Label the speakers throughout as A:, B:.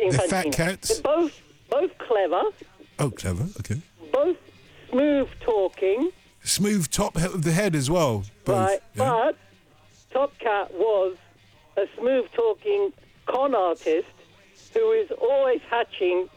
A: Infantino.
B: They're fat cats?
A: They're both clever.
B: Oh, clever. Okay.
A: Both smooth talking.
B: Smooth top of the head as well. Both.
A: Right,
B: Yeah?
A: but Top Cat was a smooth talking con artist who was always hatching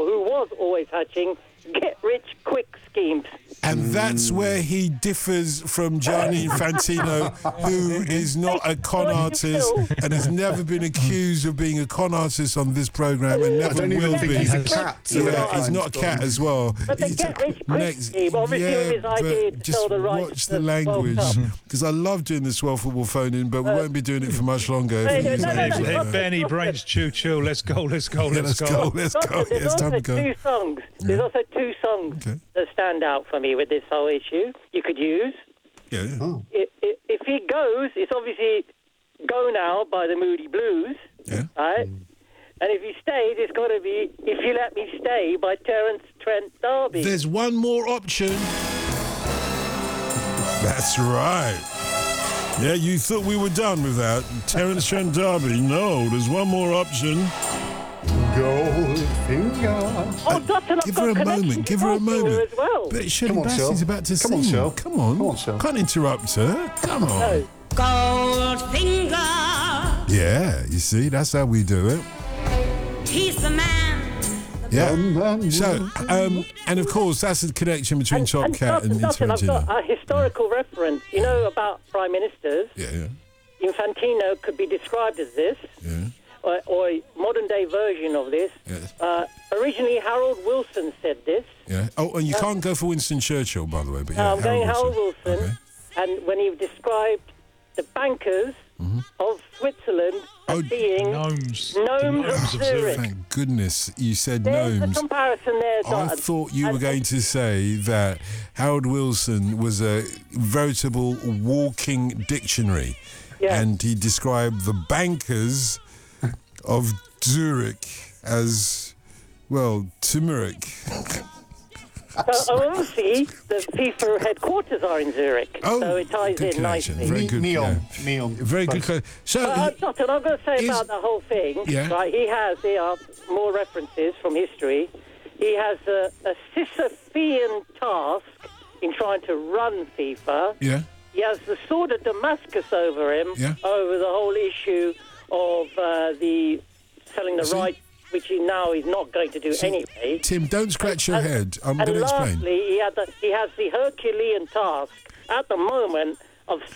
A: get-rich-quick schemes.
B: And that's where he differs from Gianni Infantino, who is not a con artist and has never been accused of being a con artist on this program and never will be.
C: He's a cat.
B: Yeah, he's not a cat as well.
A: But the get-rich-quick scheme, obviously with his idea to
B: just
A: sell the rights
B: watch
A: to
B: the language,
A: World Cup.
B: because I love doing this World Football phone-in, but we won't be doing it for much longer.
A: No,
B: if we use
A: no, no,
B: language.
A: no.
D: Hey, Benny, brains choo-choo. Let's go.
B: Yeah, let's go.
A: There's
B: It's time
A: also
B: to go.
A: two songs. There's also two songs
B: Okay.
A: that stand out for me with this whole issue you could use.
B: Yeah.
C: Oh.
A: If he goes, it's obviously Go Now by the Moody Blues,
B: Yeah.
A: right? And if he stays, it's got to be If You Let Me Stay by Terence Trent D'Arby.
B: There's one more option. That's right. Yeah, you thought we were done with that. Terence Trent D'Arby. No, there's one more option.
C: Goldfinger.
A: Oh, Dutton, I've
B: Give
A: got
B: her a
A: connection
B: moment.
A: to
B: Give her a
A: Goldfinger
B: moment.
A: as well.
B: But Shirley
C: Come on,
B: Bassey's
C: Shel.
B: about to
C: Come on,
B: sing.
C: Shel.
B: Come on.
C: Come on, Shel.
B: Can't interrupt her. Come on.
A: No.
E: Goldfinger,
B: Yeah, you see, that's how we do it.
E: he's the man.
B: Yeah. So, and of course, that's the connection between Top Cat and
A: Dutton, I've
B: Infantino.
A: got a historical reference. You know about prime ministers?
B: Yeah.
A: Infantino could be described as this,
B: Yeah.
A: or a modern-day version of this.
B: Yes.
A: Originally, Harold Wilson said this.
B: Yeah. Oh, and you can't go for Winston Churchill, by the way. But yeah,
A: I'm going Harold Wilson.
B: Okay.
A: And when he described the bankers of Switzerland as being
D: Gnomes.
A: gnomes of
D: Gnomes of
A: Zurich.
B: Thank goodness you said
A: There's the
B: gnomes.
A: comparison there,
B: I
A: Dutton.
B: thought you were
A: And-
B: going to say that Harold Wilson was a veritable walking dictionary.
A: Yeah.
B: And he described the bankers of Zurich as, well, turmeric.
A: So obviously, the FIFA headquarters are in Zurich,
B: Oh,
A: so it ties
B: good
A: in
B: connection.
A: nicely.
B: Very good.
C: Neon.
B: Yeah.
C: Neon.
B: Very good. So,
A: Dutton, I've got to say
B: Is-
A: about the whole thing.
B: Yeah.
A: Right, there are more references from history. He has a Sisyphean task in trying to run FIFA.
B: yeah.
A: He has the sword of Damascus over him,
B: Yeah.
A: over the whole issue of the selling the
B: See?
A: rights, which he now is not going to do anyway.
B: Tim, don't scratch your head. I'm
A: And
B: going to explain.
A: lastly, he has the Herculean task at the moment of